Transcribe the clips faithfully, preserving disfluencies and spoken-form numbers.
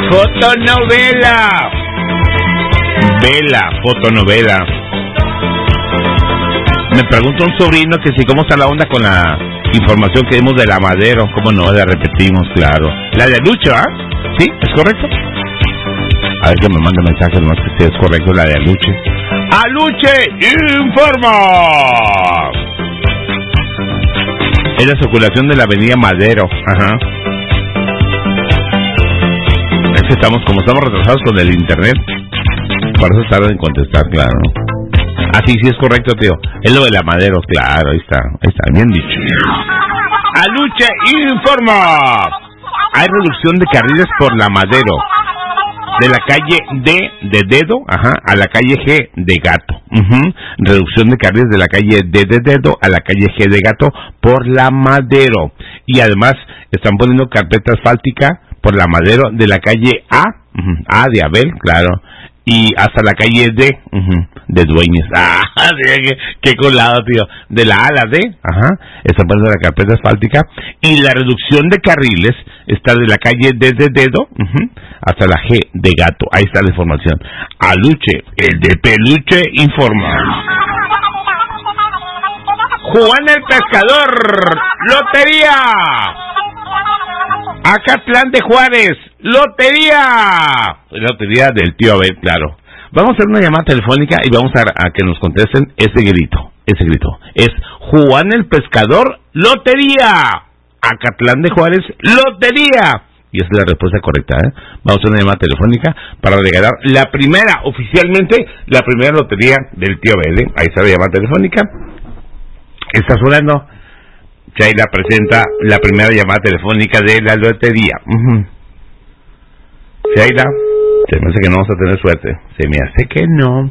Fotonovela. Vela, fotonovela. Me pregunta un sobrino que si cómo está la onda con la información que dimos de la Madero. ¿Cómo no? La repetimos, claro. La de Aluche, ¿ah? ¿Sí? ¿Es correcto? A ver que me manda mensaje nomás que si es correcto la de Aluche. ¡Aluche informa! Es la circulación de la avenida Madero. Ajá. Es que estamos, como estamos retrasados con el internet, por eso tardan en contestar, claro. Ah, sí, sí es correcto, tío. Es lo de la Madero, claro, ahí está, ahí está, bien dicho. Aluche informa. Hay reducción de carriles por la Madero. De la calle D de dedo, ajá, a la calle G de gato. Uh-huh. Reducción de carriles de la calle D de dedo a la calle G de gato por la Madero. Y además están poniendo carpeta asfáltica por la Madero de la calle A, uh-huh, A de Abel, claro, y hasta la calle D, uh-huh, de Dueñas. Ah, qué, qué colado, tío. De la A a la D, ajá, están poniendo la carpeta asfáltica. Y la reducción de carriles está de la calle D de dedo, uh-huh, hasta la G de gato. Ahí está la información. Aluche, el de peluche, informa. Juan el Pescador, lotería. Acatlán de Juárez, lotería. Lotería del tío Abel, claro. Vamos a hacer una llamada telefónica y vamos a, a que nos contesten ese grito. Ese grito. Es Juan el Pescador, lotería. Acatlán de Juárez, lotería. Y esa es la respuesta correcta, ¿eh? Vamos a hacer una llamada telefónica para regalar la primera, oficialmente, la primera lotería del tío Abel, ¿eh? Ahí está la llamada telefónica. Está sonando. Shaila presenta la primera llamada telefónica de la lotería. Uh-huh. Shaila, se me hace que no vamos a tener suerte. Se me hace que no.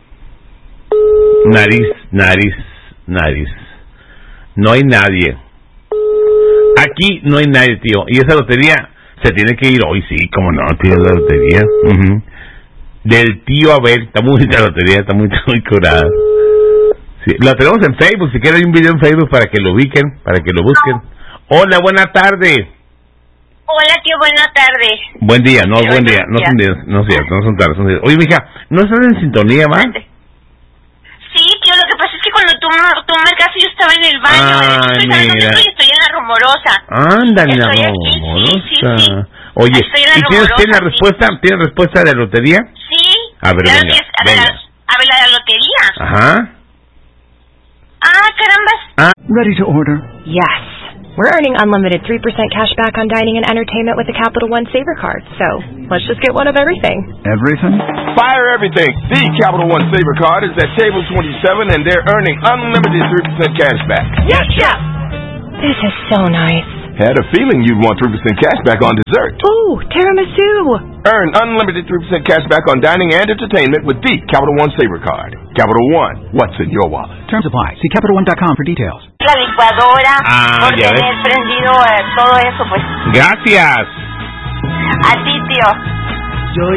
Nariz, nariz, nariz. No hay nadie. Aquí no hay nadie, tío. Y esa lotería se tiene que ir hoy, sí, como no, tío, la lotería. Uh-huh. Del tío Abel. Está muy bonita la lotería, está muy, muy curada. Sí, la tenemos en Facebook, si quieren hay un video en Facebook para que lo ubiquen, para que lo busquen. Hola, buena tarde. Hola, tío, buena tarde. Buen día, no, sí, buen día, no son días, no, sí, no son tardes, son días. Oye, mija, ¿no estás en sintonía, ma? Sí, tío, lo que pasa es que cuando tú, tú marcaste yo estaba en el baño. Ah, estoy mira. Estoy, estoy en la rumorosa. Ándale, en la rumorosa. Sí, sí, sí. Oye, ¿y tienes, ¿tienes la respuesta, sí. ¿tienes respuesta de la lotería? Sí. A ver, venga, es, a, venga. Ver, a ver, la de la lotería. Ajá. Ah, carambas. Ah. Ready to order. Yes. We're earning unlimited three percent cash back on dining and entertainment with the Capital One Saver Card. So, let's just get one of everything. Everything? Fire everything. The Capital One Saver Card is at table twenty-seven and they're earning unlimited three percent cash back. Yes, Chef! This is so nice. Had a feeling you'd want three percent cash back on dessert. Ooh, tiramisu! Earn unlimited three percent cash back on dining and entertainment with the Capital One Saver Card. Capital One, what's in your wallet? Terms apply. See Capital One dot com for details. La licuadora, ah, por tener prendido eh, todo eso, pues. Gracias. A ti, tío.